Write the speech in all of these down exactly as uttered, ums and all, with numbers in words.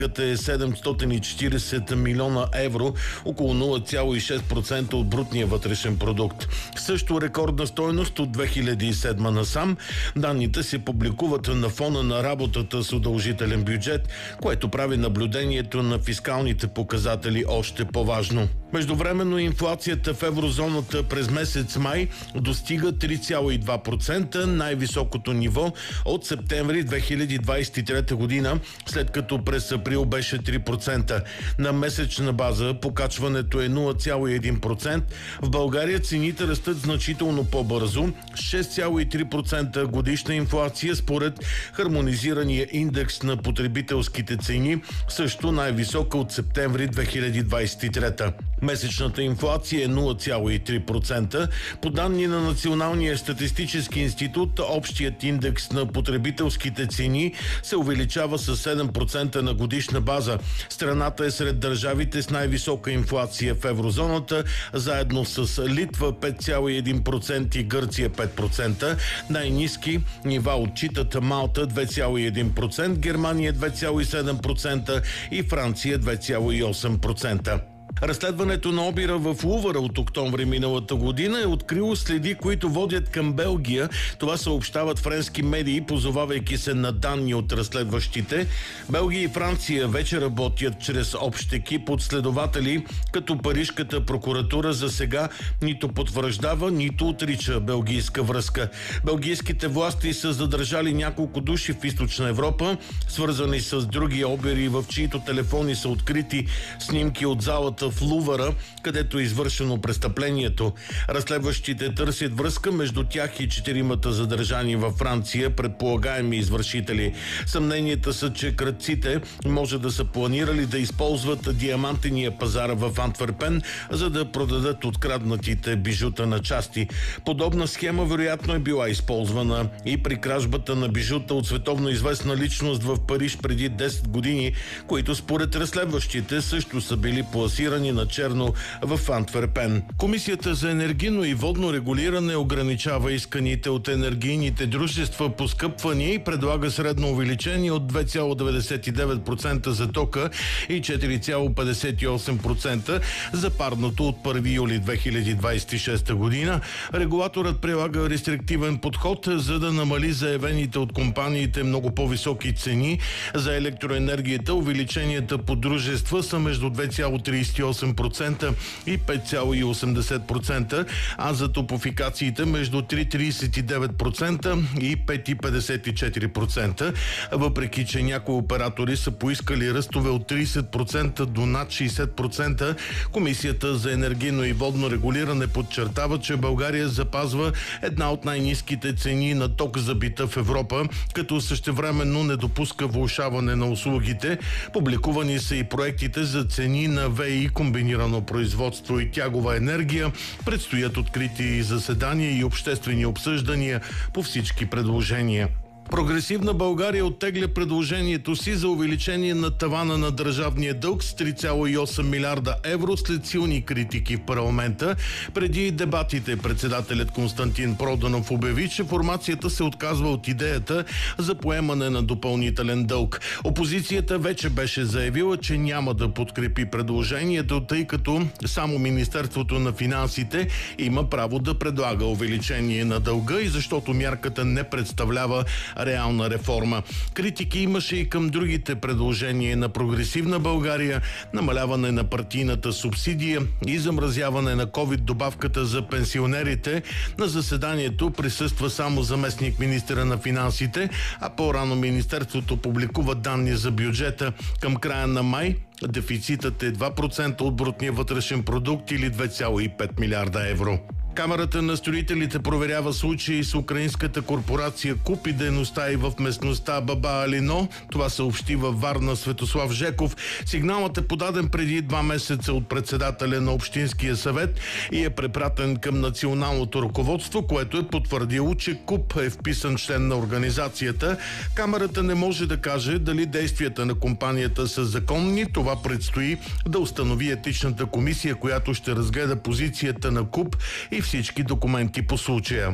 е седемстотин и четиридесет милиона евро, около нула цяло и шест процента от брутния вътрешен продукт. Също рекордна стойност от две хиляди и седма насам. Данните се публикуват на фона на работата с удължителен бюджет, което прави наблюдението на фискалните показатели още по-важно. Междувременно инфлацията в еврозоната през месец май достига три цяло и два процента, най-високото ниво от септември две хиляди двадесет и трета година, след като през април беше три процента. На месечна база покачването е нула цяло и един процент. В България цените растат значително по-бързо, шест цяло и три процента годишна инфлация според хармонизирания индекс на потребителските цени, също най-висока от септември две хиляди двадесет и трета. Месечната инфлация е нула цяло и три процента. По данни на Националния статистически институт, общият индекс на потребителските цени се увеличава с седем процента на годишна база. Страната е сред държавите с най-висока инфлация в еврозоната, заедно с Литва пет цяло и един процента и Гърция пет процента. Най-ниски нива отчитат Малта две цяло и един процента, Германия две цяло и седем процента и Франция две цяло и осем процента. Разследването на обира в Лувъра от октомври миналата година е открило следи, които водят към Белгия. Това съобщават френски медии, позовавайки се на данни от разследващите. Белгия и Франция вече работят чрез общ екип от следователи, като парижката прокуратура за сега нито потвърждава, нито отрича белгийска връзка. Белгийските власти са задържали няколко души в Източна Европа, свързани с други обири, в чиито телефони са открити снимки от залата в Лувъра, където е извършено престъплението. Разследващите търсят връзка между тях и четиримата задържани във Франция, предполагаеми извършители. Съмненията са, че крадците може да са планирали да използват диамантения пазар в Антверпен, за да продадат откраднатите бижута на части. Подобна схема вероятно е била използвана и при кражбата на бижута от световно известна личност в Париж преди десет години, които според разследващите също са били пласирани на черно в Антверпен. Комисията за енергийно и водно регулиране ограничава исканите от енергийните дружества поскъпвания и предлага средно увеличение от две цяло деветдесет и девет процента за тока и четири цяло петдесет и осем процента за парното от първи юли две хиляди двадесет и шеста година. Регулаторът прилага рестриктивен подход, за да намали заявените от компаниите много по-високи цени за електроенергията. Увеличенията по дружества са между две цяло тридесет и осем процента и пет цяло и осемдесет процента, а за топофикациите между три цяло тридесет и девет процента и пет цяло петдесет и четири процента. Въпреки че някои оператори са поискали ръстове от тридесет процента до над шейсет процента, Комисията за енергийно и водно регулиране подчертава, че България запазва една от най-ниските цени на ток за бита в Европа, като същевременно не допуска влошаване на услугите. Публикувани са и проектите за цени на ВЕИ, комбинирано производство и тягова енергия. Предстоят открити заседания и обществени обсъждания по всички предложения. Прогресивна България оттегля предложението си за увеличение на тавана на държавния дълг с три цяло и осем милиарда евро след силни критики в парламента. Преди дебатите председателят Константин Проданов обяви, че формацията се отказва от идеята за поемане на допълнителен дълг. Опозицията вече беше заявила, че няма да подкрепи предложението, тъй като само Министерството на финансите има право да предлага увеличение на дълга и защото мярката не представлява реална реформа. Критики имаше и към другите предложения на Прогресивна България, намаляване на партийната субсидия и замразяване на ковид добавката за пенсионерите. На заседанието присъства само заместник министъра на финансите, а по-рано Министерството публикува данни за бюджета. Към края на май дефицитът е два процента от брутния вътрешен продукт или две цяло и пет милиарда евро. Камарата на строителите проверява случаи с украинската корпорация КУП и дейността и в местността Баба Алино. Това съобщи във Варна Светослав Жеков. Сигналът е подаден преди два месеца от председателя на Общинския съвет и е препратен към националното ръководство, което е потвърдило, че КУП е вписан член на организацията. Камарата не може да каже дали действията на компанията са законни. Това предстои да установи етичната комисия, която ще разгледа позицията на КУП и всички документи по случая.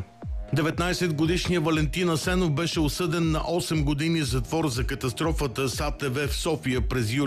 деветнайсетгодишният Валентин Асенов беше осъден на осем години затвор за катастрофата с А Т В в София през юли